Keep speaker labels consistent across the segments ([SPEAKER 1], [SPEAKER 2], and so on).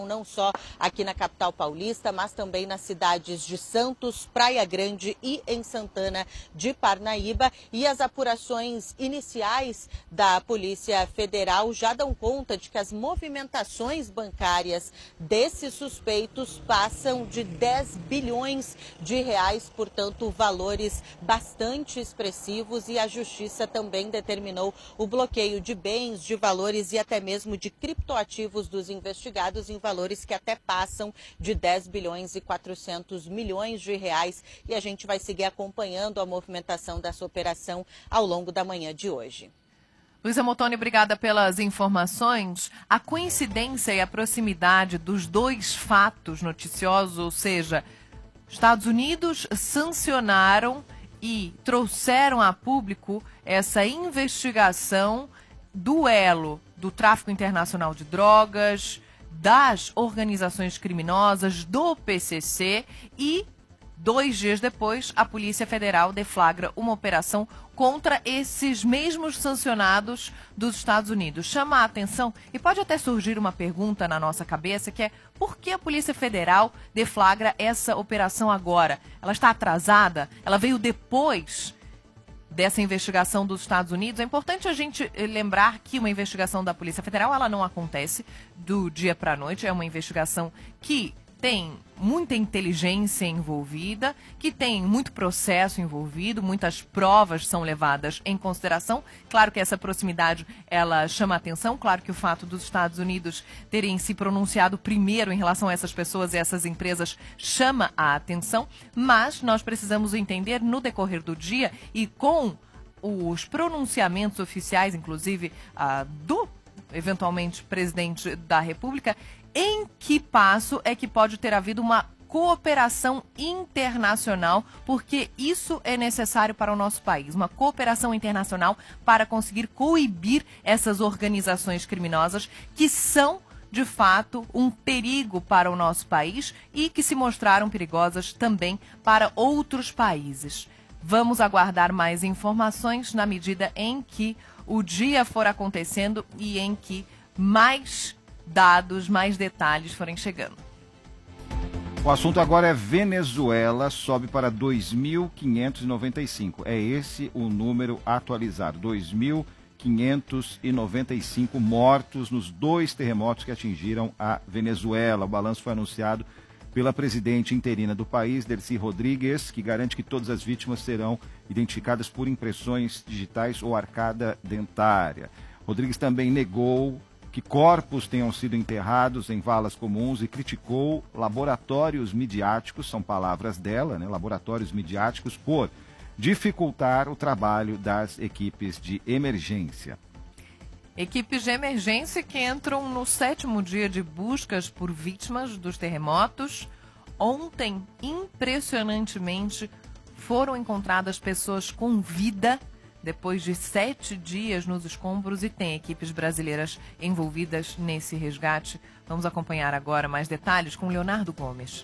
[SPEAKER 1] não só aqui na capital paulista, mas também nas cidades de Santos, Praia Grande e em Santana de Parnaíba. E as apurações iniciais da Polícia Federal já dão conta de que as movimentações bancárias desses suspeitos passam de 10 bilhões de reais, portanto, valores bastante expressivos, e a Justiça também determinou o bloqueio de bens, de valores e até mesmo de criptoativos dos investigados em valores que até passam de 10 bilhões e 400 milhões de reais. E a gente vai seguir acompanhando a movimentação dessa operação ao longo da manhã de hoje.
[SPEAKER 2] Luísa Mottoni, obrigada pelas informações. A coincidência e a proximidade dos dois fatos noticiosos, ou seja, Estados Unidos sancionaram e trouxeram a público essa investigação do elo do tráfico internacional de drogas, das organizações criminosas, do PCC, e 2 dias depois a Polícia Federal deflagra uma operação contra esses mesmos sancionados dos Estados Unidos. Chama a atenção, e pode até surgir uma pergunta na nossa cabeça, que é: por que a Polícia Federal deflagra essa operação agora? Ela está atrasada? Ela veio depois dessa investigação dos Estados Unidos? É importante a gente lembrar que uma investigação da Polícia Federal, ela não acontece do dia para a noite. É uma investigação que tem muita inteligência envolvida, que tem muito processo envolvido, muitas provas são levadas em consideração. Claro que essa proximidade, ela chama a atenção, claro que o fato dos Estados Unidos terem se pronunciado primeiro em relação a essas pessoas e essas empresas chama a atenção, mas nós precisamos entender no decorrer do dia, e com os pronunciamentos oficiais, inclusive do eventualmente presidente da República, em que passo é que pode ter havido uma cooperação internacional, porque isso é necessário para o nosso país, uma cooperação internacional para conseguir coibir essas organizações criminosas que são, de fato, um perigo para o nosso país e que se mostraram perigosas também para outros países. Vamos aguardar mais informações na medida em que o dia for acontecendo e em que mais dados, mais detalhes forem chegando.
[SPEAKER 3] O assunto agora é Venezuela, sobe para 2.595. É esse o número atualizado, 2.595 mortos nos 2 terremotos que atingiram a Venezuela. O balanço foi anunciado pela presidente interina do país, Delcy Rodrigues, que garante que todas as vítimas serão identificadas por impressões digitais ou arcada dentária. Rodrigues também negou que corpos tenham sido enterrados em valas comuns e criticou laboratórios midiáticos, são palavras dela, né? Laboratórios midiáticos, por dificultar o trabalho das equipes de emergência.
[SPEAKER 2] Equipes de emergência que entram no 7º dia de buscas por vítimas dos terremotos. Ontem, impressionantemente, foram encontradas pessoas com vida depois de 7 dias nos escombros, e tem equipes brasileiras envolvidas nesse resgate. Vamos acompanhar agora mais detalhes com Leonardo Gomes.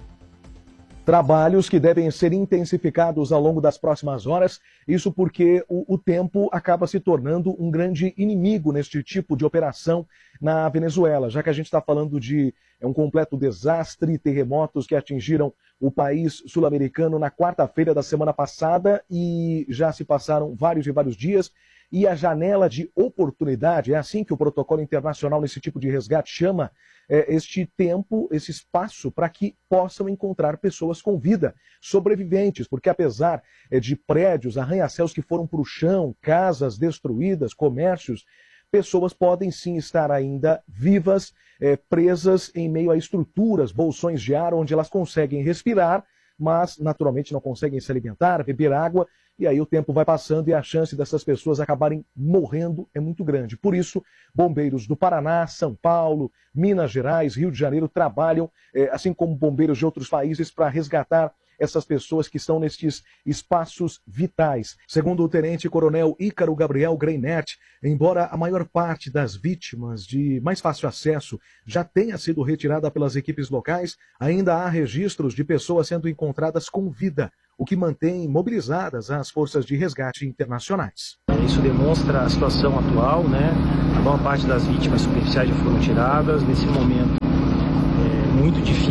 [SPEAKER 4] Trabalhos que devem ser intensificados ao longo das próximas horas, isso porque o tempo acaba se tornando um grande inimigo neste tipo de operação na Venezuela, já que a gente está falando de um completo desastre, terremotos que atingiram o país sul-americano na quarta-feira da semana passada, e já se passaram vários e vários dias, e a janela de oportunidade, é assim que o protocolo internacional nesse tipo de resgate chama este tempo, esse espaço para que possam encontrar pessoas com vida, sobreviventes, porque apesar de prédios, arranha-céus que foram para o chão, casas destruídas, comércios, pessoas podem sim estar ainda vivas, presas em meio a estruturas, bolsões de ar, onde elas conseguem respirar, mas naturalmente não conseguem se alimentar, beber água, e aí o tempo vai passando e a chance dessas pessoas acabarem morrendo é muito grande. Por isso, bombeiros do Paraná, São Paulo, Minas Gerais, Rio de Janeiro trabalham, assim como bombeiros de outros países, para resgatar essas pessoas que estão nestes espaços vitais. Segundo o tenente-coronel Ícaro Gabriel Greinet, embora a maior parte das vítimas de mais fácil acesso já tenha sido retirada pelas equipes locais, ainda há registros de pessoas sendo encontradas com vida, o que mantém mobilizadas as forças de resgate internacionais.
[SPEAKER 5] Isso demonstra a situação atual, né? A maior parte das vítimas superficiais já foram tiradas. Nesse momento,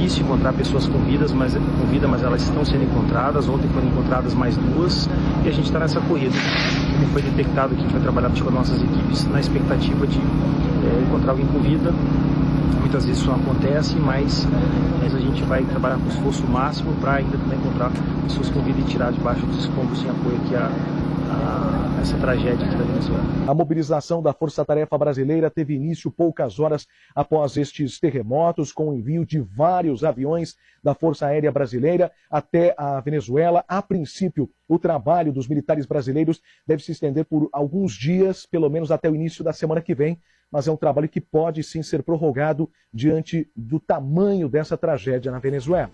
[SPEAKER 5] difícil encontrar pessoas com vida, mas elas estão sendo encontradas. Ontem foram encontradas mais 2 e a gente está nessa corrida. Como foi detectado que a gente vai trabalhar com as nossas equipes na expectativa de encontrar alguém com vida. Muitas vezes isso não acontece, mas a gente vai trabalhar com esforço máximo para ainda encontrar pessoas com vida e tirar debaixo dos escombros em apoio aqui a essa tragédia aqui da Venezuela.
[SPEAKER 4] A mobilização da Força Tarefa Brasileira teve início poucas horas após estes terremotos, com o envio de vários aviões da Força Aérea Brasileira até a Venezuela. A princípio, o trabalho dos militares brasileiros deve se estender por alguns dias, pelo menos até o início da semana que vem, mas é um trabalho que pode sim ser prorrogado diante do tamanho dessa tragédia na Venezuela.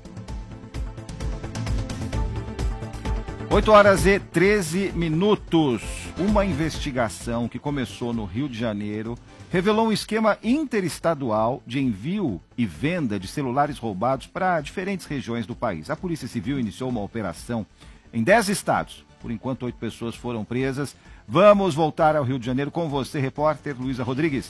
[SPEAKER 3] 8h13. Uma investigação que começou no Rio de Janeiro revelou um esquema interestadual de envio e venda de celulares roubados para diferentes regiões do país. A Polícia Civil iniciou uma operação em 10 estados. Por enquanto, 8 pessoas foram presas. Vamos voltar ao Rio de Janeiro com você, repórter Luísa Rodrigues.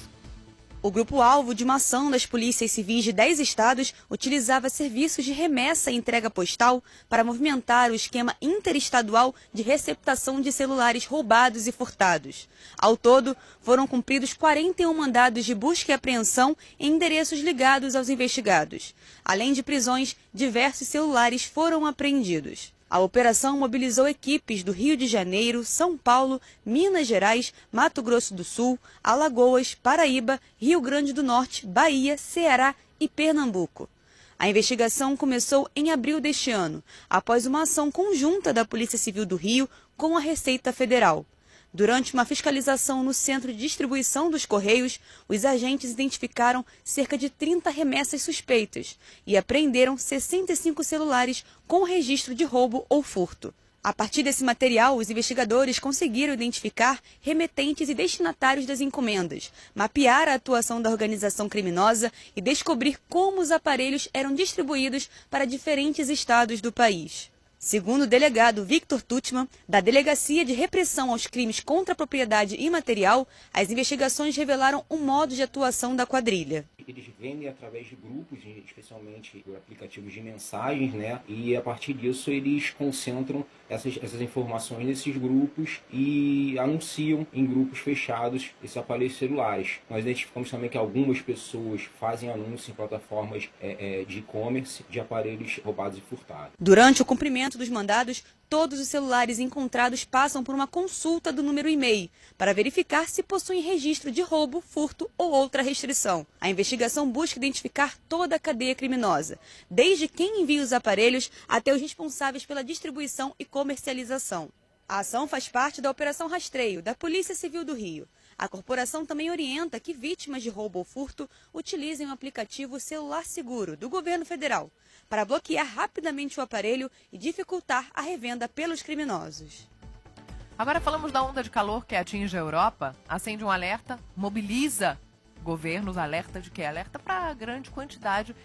[SPEAKER 6] O grupo-alvo de uma ação das polícias civis de 10 estados utilizava serviços de remessa e entrega postal para movimentar o esquema interestadual de receptação de celulares roubados e furtados. Ao todo, foram cumpridos 41 mandados de busca e apreensão em endereços ligados aos investigados. Além de prisões, diversos celulares foram apreendidos. A operação mobilizou equipes do Rio de Janeiro, São Paulo, Minas Gerais, Mato Grosso do Sul, Alagoas, Paraíba, Rio Grande do Norte, Bahia, Ceará e Pernambuco. A investigação começou em abril deste ano, após uma ação conjunta da Polícia Civil do Rio com a Receita Federal. Durante uma fiscalização no centro de distribuição dos Correios, os agentes identificaram cerca de 30 remessas suspeitas e apreenderam 65 celulares com registro de roubo ou furto. A partir desse material, os investigadores conseguiram identificar remetentes e destinatários das encomendas, mapear a atuação da organização criminosa e descobrir como os aparelhos eram distribuídos para diferentes estados do país. Segundo o delegado Victor Tutman, da Delegacia de Repressão aos Crimes contra a Propriedade Imaterial, as investigações revelaram o modo de atuação da quadrilha.
[SPEAKER 7] Eles vendem através de grupos, especialmente por aplicativos de mensagens, né? E a partir disso eles concentram essas informações nesses grupos e anunciam em grupos fechados esses aparelhos celulares. Nós identificamos também que algumas pessoas fazem anúncio em plataformas de e-commerce de aparelhos roubados e furtados.
[SPEAKER 6] Durante o cumprimento dos mandados, todos os celulares encontrados passam por uma consulta do número e-mail para verificar se possuem registro de roubo, furto ou outra restrição. A investigação busca identificar toda a cadeia criminosa, desde quem envia os aparelhos até os responsáveis pela distribuição e comercialização. A ação faz parte da Operação Rastreio da Polícia Civil do Rio. A corporação também orienta que vítimas de roubo ou furto utilizem o aplicativo Celular Seguro do Governo Federal para bloquear rapidamente o aparelho e dificultar a revenda pelos criminosos.
[SPEAKER 2] Agora falamos da onda de calor que atinge a Europa, acende um alerta, mobiliza governos, alerta de quê? Alerta para a grande quantidade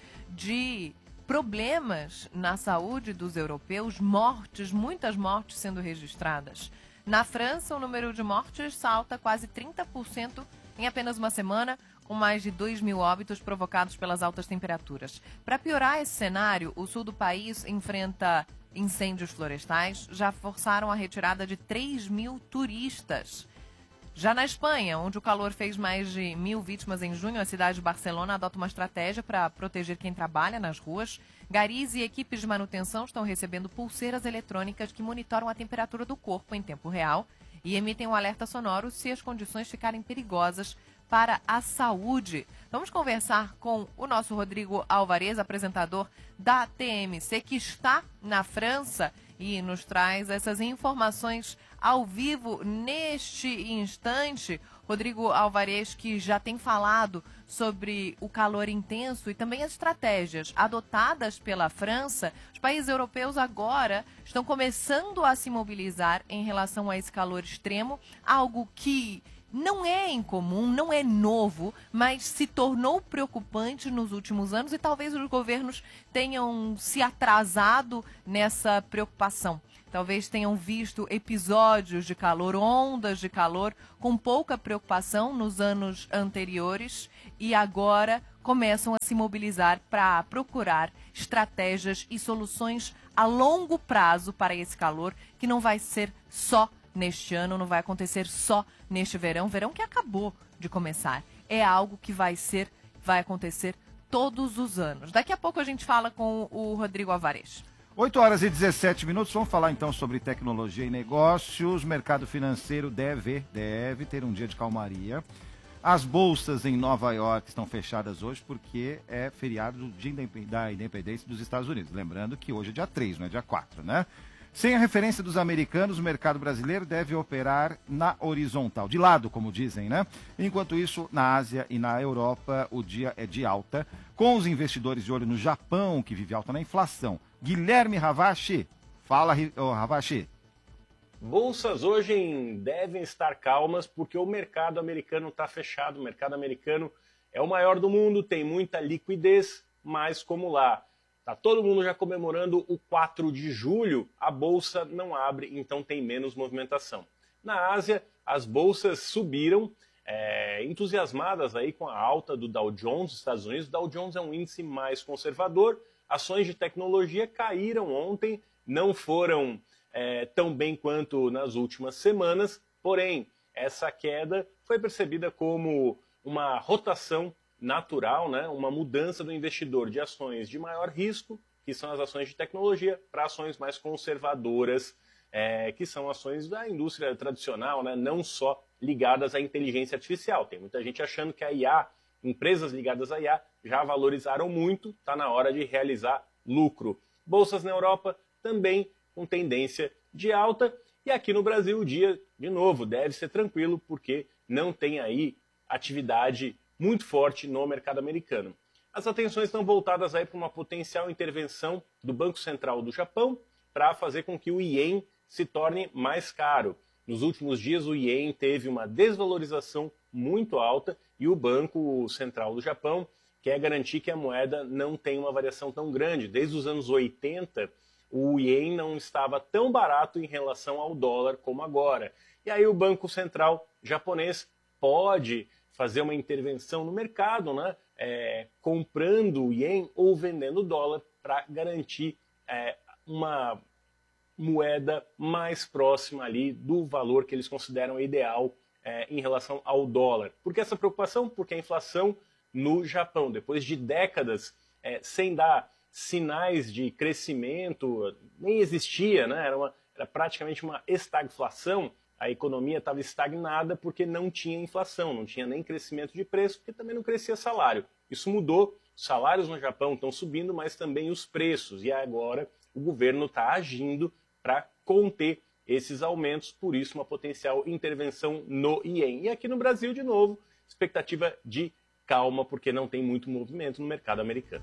[SPEAKER 2] de problemas na saúde dos europeus, mortes, muitas mortes sendo registradas. Na França, o número de mortes salta quase 30% em apenas uma semana, com mais de 2.000 óbitos provocados pelas altas temperaturas. Para piorar esse cenário, o sul do país enfrenta incêndios florestais, já forçaram a retirada de 3.000 turistas. Já na Espanha, onde o calor fez mais de 1.000 vítimas em junho, a cidade de Barcelona adota uma estratégia para proteger quem trabalha nas ruas. Garis e equipes de manutenção estão recebendo pulseiras eletrônicas que monitoram a temperatura do corpo em tempo real e emitem um alerta sonoro se as condições ficarem perigosas para a saúde. Vamos conversar com o nosso Rodrigo Alvarez, apresentador da TMC, que está na França e nos traz essas informações ao vivo neste instante. Rodrigo Alvarez, que já tem falado sobre o calor intenso e também as estratégias adotadas pela França. Os países europeus agora estão começando a se mobilizar em relação a esse calor extremo, algo que não é incomum, não é novo, mas se tornou preocupante nos últimos anos e talvez os governos tenham se atrasado nessa preocupação. Talvez tenham visto episódios de calor, ondas de calor, com pouca preocupação nos anos anteriores e agora começam a se mobilizar para procurar estratégias e soluções a longo prazo para esse calor, que não vai ser só neste ano, não vai acontecer só neste verão que acabou de começar. É algo que vai acontecer todos os anos. Daqui a pouco a gente fala com o Rodrigo Alvarez.
[SPEAKER 3] 8 horas e 17 minutos, vamos falar então sobre tecnologia e negócios. O mercado financeiro deve ter um dia de calmaria. As bolsas em Nova York estão fechadas hoje porque é feriado do Dia da Independência dos Estados Unidos. Lembrando que hoje é dia 3, não é dia 4, né? Sem a referência dos americanos, o mercado brasileiro deve operar na horizontal, de lado, como dizem, né? Enquanto isso, na Ásia e na Europa, o dia é de alta, com os investidores de olho no Japão, que vive alta na inflação. Guilherme Ravache, fala, Ravache.
[SPEAKER 8] Bolsas hoje devem estar calmas porque o mercado americano está fechado. O mercado americano é o maior do mundo, tem muita liquidez, mas como lá está todo mundo já comemorando o 4 de julho, a bolsa não abre, então tem menos movimentação. Na Ásia, as bolsas subiram, entusiasmadas aí com a alta do Dow Jones dos Estados Unidos. O Dow Jones é um índice mais conservador. Ações de tecnologia caíram ontem, não foram tão bem quanto nas últimas semanas, porém, essa queda foi percebida como uma rotação natural, né? Uma mudança do investidor de ações de maior risco, que são as ações de tecnologia, para ações mais conservadoras, que são ações da indústria tradicional, né? Não só ligadas à inteligência artificial. Tem muita gente achando que a IA, empresas ligadas à IA, já valorizaram muito, está na hora de realizar lucro. Bolsas na Europa também com tendência de alta, e aqui no Brasil o dia, de novo, deve ser tranquilo, porque não tem aí atividade muito forte no mercado americano. As atenções estão voltadas aí para uma potencial intervenção do Banco Central do Japão para fazer com que o ien se torne mais caro. Nos últimos dias o ien teve uma desvalorização muito alta e o Banco Central do Japão quer garantir que a moeda não tenha uma variação tão grande. Desde os anos 80, o ien não estava tão barato em relação ao dólar como agora. E aí o Banco Central japonês pode fazer uma intervenção no mercado, né? Comprando o ien ou vendendo o dólar para garantir uma moeda mais próxima ali do valor que eles consideram ideal em relação ao dólar. Por que essa preocupação? Porque a inflação no Japão, depois de décadas sem dar sinais de crescimento, nem existia, né? Era praticamente uma estagflação. A economia estava estagnada porque não tinha inflação, não tinha nem crescimento de preço, porque também não crescia salário. Isso mudou, os salários no Japão estão subindo, mas também os preços. E agora o governo está agindo para conter esses aumentos, por isso uma potencial intervenção no ien. E aqui no Brasil, de novo, expectativa de calma, porque não tem muito movimento no mercado americano.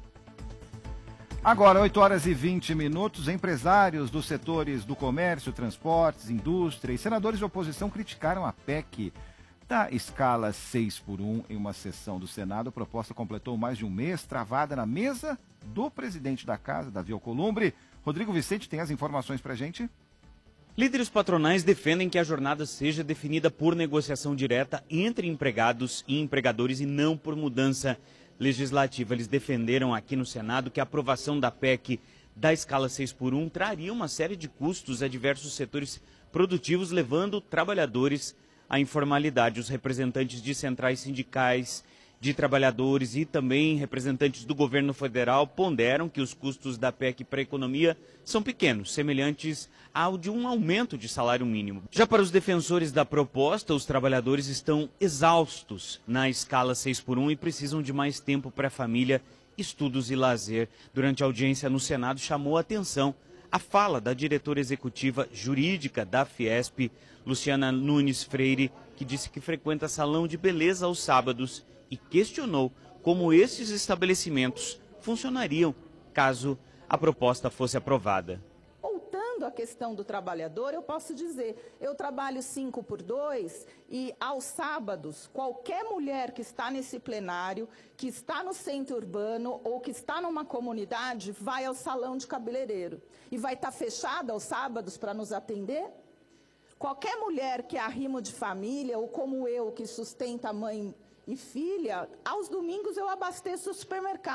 [SPEAKER 3] Agora, 8 horas e 20 minutos, empresários dos setores do comércio, transportes, indústria e senadores de oposição criticaram a PEC da escala 6x1 em uma sessão do Senado. A proposta completou mais de um mês, travada na mesa do presidente da casa, Davi Alcolumbre. Rodrigo Vicente tem as informações para a gente.
[SPEAKER 9] Líderes patronais defendem que a jornada seja definida por negociação direta entre empregados e empregadores e não por mudança legislativa. Eles defenderam aqui no Senado que a aprovação da PEC da escala 6x1 traria uma série de custos a diversos setores produtivos, levando trabalhadores à informalidade. Os representantes de centrais sindicais, de trabalhadores e também representantes do governo federal ponderam que os custos da PEC para a economia são pequenos, semelhantes ao de um aumento de salário mínimo. Já para os defensores da proposta, os trabalhadores estão exaustos na escala 6x1 e precisam de mais tempo para a família, estudos e lazer. Durante a audiência no Senado, chamou a atenção a fala da diretora executiva jurídica da Fiesp, Luciana Nunes Freire, que disse que frequenta salão de beleza aos sábados e questionou como esses estabelecimentos funcionariam caso a proposta fosse aprovada.
[SPEAKER 10] Voltando questão do trabalhador, eu posso dizer, eu trabalho 5x2 e aos sábados, qualquer mulher que está nesse plenário, que está no centro urbano ou que está numa comunidade, vai ao salão de cabeleireiro e vai estar fechada aos sábados para nos atender? Qualquer mulher que é arrimo de família ou como eu, que sustenta mãe e filha, aos domingos eu abasteço o supermercado.